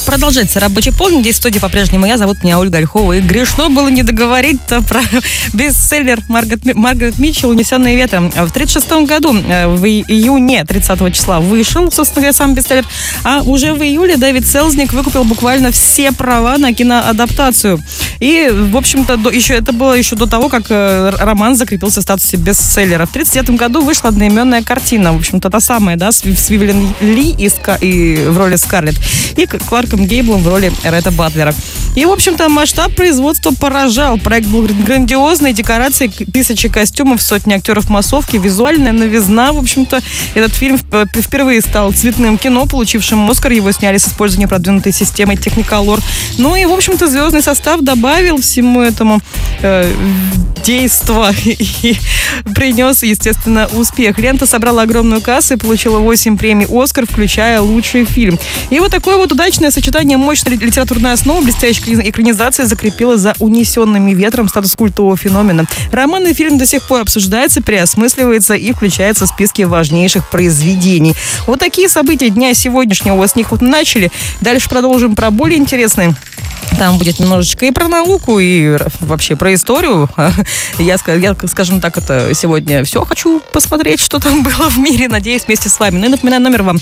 Продолжается рабочий полдень. Здесь в студии по-прежнему зовут меня Ольга Ольхова. И грешно было не договорить-то про бестселлер Маргарет Митчелл «Унесенные ветром». В 1936 году, в июне 30 числа, вышел, собственно говоря, сам бестселлер. А уже в июле Дэвид Селзник выкупил буквально все права на киноадаптацию. И, в общем-то, это было еще до того, как роман закрепился в статусе бестселлера. В 1939 году вышла одноименная картина. В общем-то, та самая, да, с Вивиан Ли и в роли Скарлетт. И Кларком Гейблом в роли Ретта Батлера. И, в общем-то, масштаб производства поражал. Проект был грандиозный, декорации, тысячи костюмов, сотни актеров массовки, визуальная новизна. В общем-то, этот фильм впервые стал цветным кино, получившим Оскар. Его сняли с использованием продвинутой системы Technicolor. Ну и, в общем-то, звездный состав добавил всему этому действо и принес, естественно, успех. Лента собрала огромную кассу и получила 8 премий «Оскар», включая лучший фильм. И вот такое вот удачное сочетание мощной литературной основы, блестящей экранизации закрепило за «Унесенными ветром» статус культового феномена. Роман и фильм до сих пор обсуждается, переосмысливается и включается в списки важнейших произведений. Вот такие события дня сегодняшнего у вас них вот начали. Дальше продолжим про более интересные. Там будет немножечко и про науку, и вообще про историю. Я, скажем так, это сегодня все хочу посмотреть, что там было в мире. Надеюсь, вместе с вами. Ну и напоминаю, номер вам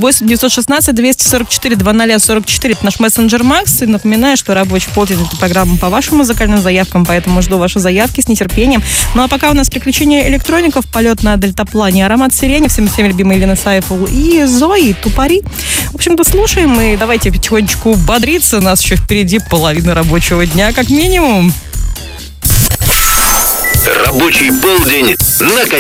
8-916-244-0044. Это наш мессенджер Макс. И напоминаю, что рабочий полдень — это программа по вашим музыкальным заявкам, поэтому жду ваши заявки с нетерпением. Ну а пока у нас приключения электроников, полет на дельтаплане, аромат сирени, всем любимые Елена Сайфул и Зои Тупари. В общем-то, слушаем и давайте потихонечку бодриться. У нас еще впереди половина рабочего дня, как минимум. Рабочий полдень